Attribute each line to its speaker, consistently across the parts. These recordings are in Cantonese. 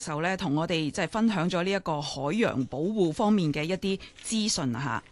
Speaker 1: 授咧同我哋即係分享咗呢一個海洋保護方面嘅一啲資訊啊。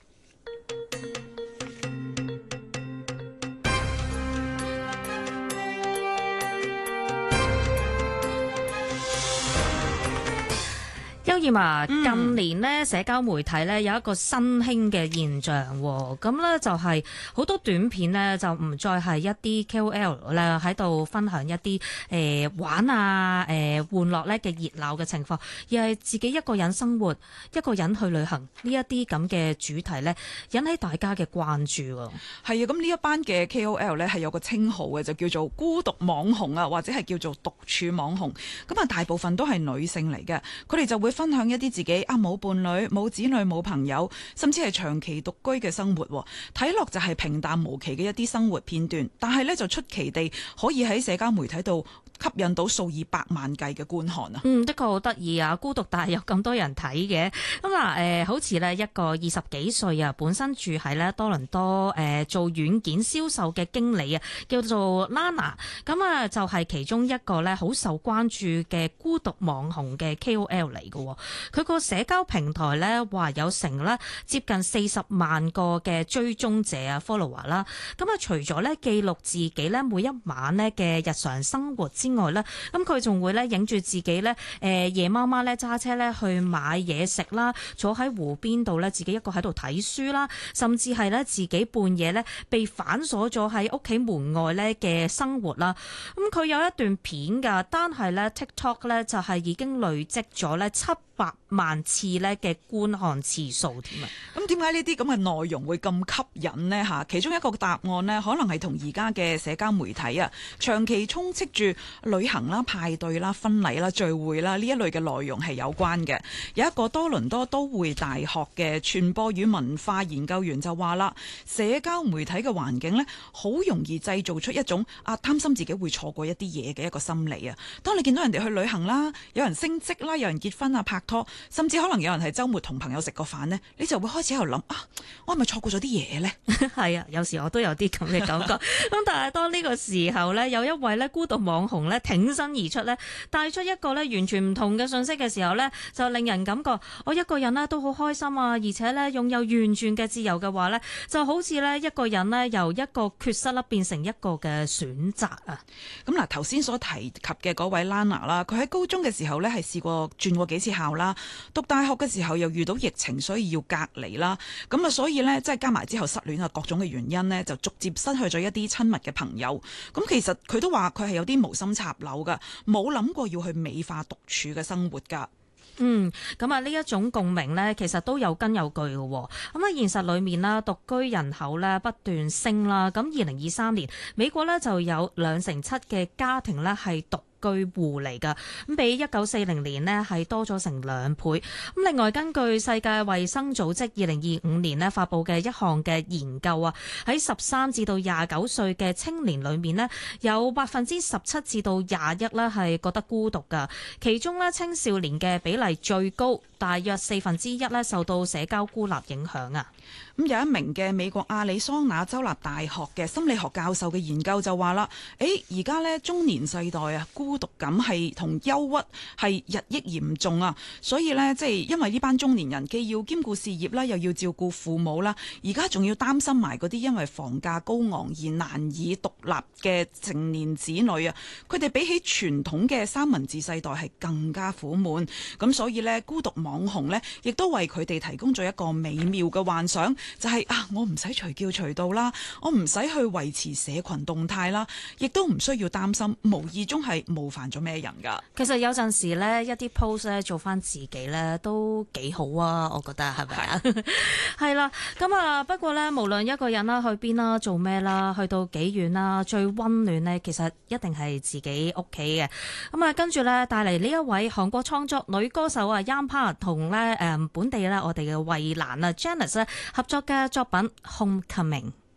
Speaker 2: 邱艷啊，近年咧社交媒體咧有一個新興嘅現象，咁咧就係好多短片咧就唔再係一啲 KOL 咧喺度分享一啲玩啊玩樂咧嘅熱鬧嘅情況，而係自己一個人生活、一個人去旅行呢一啲咁嘅主題咧，引起大家嘅關注。
Speaker 1: 係啊，咁呢一班嘅 KOL 咧係有個稱號嘅，就叫做孤獨網紅啊，或者係叫做獨處網紅。咁啊，大部分都係女性嚟嘅，佢哋就會分享一啲自己冇伴侶、冇子女、冇朋友，甚至係長期獨居嘅生活，睇落就係平淡無奇嘅一啲生活片段，但係呢，就出奇地可以喺社交媒體度吸引到數以百萬計嘅觀看啊！
Speaker 2: 的確好得意啊！孤獨但係有咁多人睇嘅。咁嗱好似呢一個20幾歲啊，本身住喺呢多倫多做軟件銷售嘅經理啊，叫做 Lana。咁啊就係其中一個呢好受關注嘅孤獨網紅嘅 KOL 嚟嘅。佢個社交平台呢話有成呢接近40萬個嘅追蹤者啊 follower 啦。咁啊除咗呢記錄自己呢每一晚呢嘅日常生活之外咧，咁佢仲會咧影住自己咧，夜媽媽咧揸車咧去買嘢食啦，坐喺湖邊度咧自己一個喺度睇書啦，甚至係咧自己半夜咧被反鎖咗喺屋企門外咧嘅生活啦。咁佢有一段片㗎，單係咧 TikTok 咧就係已經累積咗咧700萬次咧嘅觀看次數添啊！
Speaker 1: 咁點解呢啲咁嘅內容會咁吸引呢？嚇，其中一個答案呢，可能係同而家嘅社交媒體啊，長期充斥住旅行啦、派對啦、婚禮啦、聚會啦呢一類嘅內容係有關嘅。有一個多倫多都會大學嘅傳播與文化研究員就話啦，社交媒體嘅環境呢，好容易製造出一種擔心自己會錯過一啲嘢嘅一個心理啊。當你見到人哋去旅行啦，有人升職啦，有人結婚啊、拍拖，甚至可能有人係週末同朋友食個飯呢，你就會開始喺度諗我係咪錯過咗啲嘢呢？
Speaker 2: 係啊，有時我都有啲咁嘅感覺。咁但係當呢個時候呢，有一位呢孤獨網紅呢挺身而出呢，帶出一個呢完全唔同嘅信息嘅時候呢，就令人感覺我一個人呢都好開心啊，而且呢擁有完全嘅自由嘅話呢，就好似呢一個人呢由一個缺失啦變成一個嘅選擇啊。
Speaker 1: 咁嗱，頭先所提及嘅嗰位 Lana 啦，佢喺高中嘅時候呢係試過轉過幾次校啦，讀大學嘅時候又遇到疫情，所以要隔離啦。咁啊，所以呢，即係加埋之後失戀啊，各種嘅原因呢，就逐漸失去咗一啲親密嘅朋友。咁其實佢都話佢係有啲無心插柳噶，冇諗過要去美化獨處嘅生活噶。
Speaker 2: 咁啊呢一種共鳴呢，其實都有根有據嘅。咁啊現實裏面啦，獨居人口呢不斷升啦。咁2023年美國呢就有7%嘅家庭呢係獨居戶嚟㗎，咁比1940年呢係多咗成2倍。咁另外根據世界衛生組織2025年呢發布嘅一項嘅研究啊，喺13至到29歲嘅青年裏面呢，有17%至到21%呢係覺得孤獨㗎，其中呢青少年嘅比例最高，大約1/4呢受到社交孤立影響啊。
Speaker 1: 咁有一名嘅美國亞利桑那州立大學嘅心理學教授嘅研究就話啦，而家呢中年世代啊，孤獨感係同憂鬱係日益嚴重啊，所以呢，即係因為呢班中年人既要兼顧事業啦，又要照顧父母啦，而家仲要擔心埋嗰啲因為房價高昂而難以獨立嘅成年子女啊，佢哋比起傳統嘅三文治世代係更加苦悶，咁所以呢，孤獨網紅呢，亦都為佢哋提供咗一個美妙嘅幻想。就係我唔使隨叫隨到啦，我唔使去維持社群動態啦，亦都唔需要擔心無意中係冒犯咗咩人㗎。
Speaker 2: 其實有陣時呢，一啲 post 咧做翻自己呢都幾好啊，我覺得係咪啊？係啦，咁啊不過呢，無論一個人啦去邊啦，做咩啦，去到幾遠啦，最溫暖呢，其實一定係自己屋企嘅。咁啊跟住呢，帶嚟呢一位韓國創作女歌手啊 Yampa 同呢本地呢我哋嘅衛蘭啊 Janice 合作嘅作品《Homecoming》。